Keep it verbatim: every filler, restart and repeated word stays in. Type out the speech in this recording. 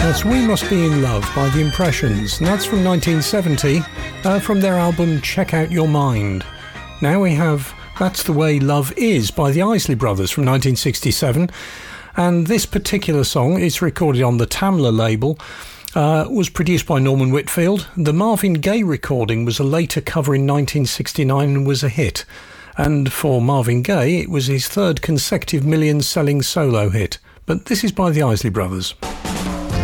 That's We Must Be in Love by The Impressions, and that's from nineteen seventy, uh, from their album Check Out Your Mind. Now we have That's the Way Love Is by the Isley Brothers from nineteen sixty-seven, and this particular song is recorded on the Tamla label, uh, was produced by Norman Whitfield. The Marvin Gaye recording was a later cover in nineteen sixty-nine and was a hit, and for Marvin Gaye it was his third consecutive million-selling solo hit. But this is by the Isley Brothers.